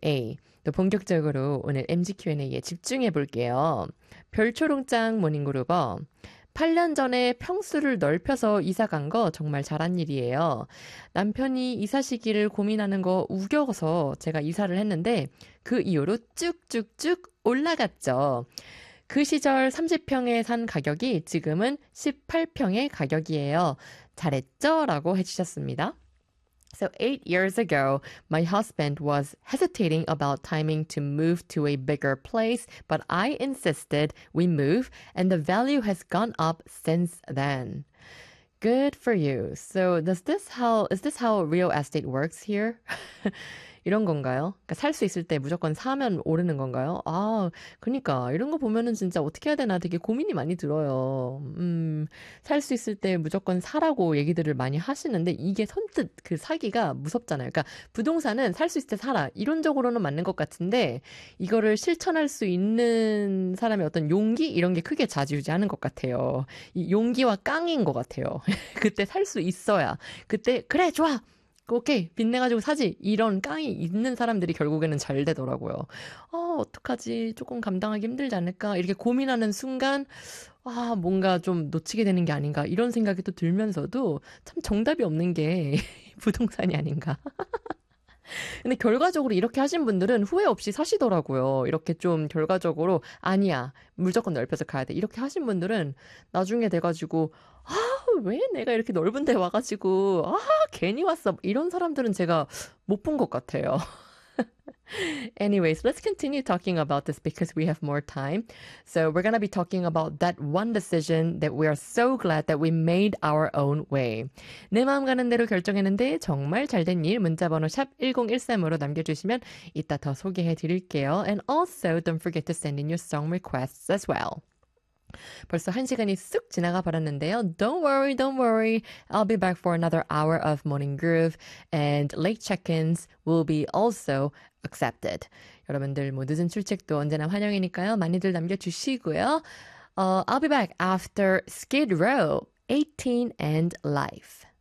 Q&A. 또 본격적으로 오늘 MG Q&A에 집중해 볼게요. 별초롱짱 모닝그루버. 8년 전에 평수를 넓혀서 이사 간 거 정말 잘한 일이에요. 남편이 이사 시기를 고민하는 거 우겨서 제가 이사를 했는데 그 이후로 쭉쭉쭉 올라갔죠. 그 시절 30평에 산 가격이 지금은 18평의 가격이에요. 잘했죠? 라고 해주셨습니다. So 8 years ago, my husband was hesitating about timing to move to a bigger place, but I insisted we move, and the value has gone up since then. Good for you. So is this how real estate works here? 이런 건가요? 그러니까 살 수 있을 때 무조건 사면 오르는 건가요? 아, 그러니까 이런 거 보면은 진짜 어떻게 해야 되나 되게 고민이 많이 들어요. 살 수 있을 때 무조건 사라고 얘기들을 많이 하시는데 이게 선뜻 그 사기가 무섭잖아요. 그러니까 부동산은 살 수 있을 때 사라. 이론적으로는 맞는 것 같은데 이거를 실천할 수 있는 사람의 어떤 용기 이런 게 크게 좌지우지하는 것 같아요. 이 용기와 깡인 것 같아요. 그때 살 수 있어야. 그때 그래 좋아. 오케이 빚내가지고 사지 이런 깡이 있는 사람들이 결국에는 잘 되더라고요. 어떡하지 조금 감당하기 힘들지 않을까 이렇게 고민하는 순간 뭔가 좀 놓치게 되는 게 아닌가 이런 생각이 또 들면서도 참 정답이 없는 게 부동산이 아닌가. 근데 결과적으로 이렇게 하신 분들은 후회 없이 사시더라고요. 이렇게 좀 결과적으로 아니야 무조건 넓혀서 가야 돼 이렇게 하신 분들은 나중에 돼가지고 왜 내가 이렇게 넓은 데 와가지고 괜히 왔어 이런 사람들은 제가 못 본 것 같아요. Anyways, let's continue talking about this because we have more time. So we're going to be talking about that one decision that we are so glad that we made our own way. 내 마음 가는 대로 결정했는데 정말 잘된 일 문자번호 샵 1013으로 남겨주시면 이따 더 소개해 드릴게요. And also don't forget to send in your song requests as well. 벌써 1시간이 쑥 지나가 버렸는데요. Don't worry, don't worry. I'll be back for another hour of Morning Groove and late check-ins will be also accepted. 여러분들 뭐 늦은 출첵도 언제나 환영이니까요. 많이들 남겨주시고요. I'll be back after Skid Row, 18 and Life.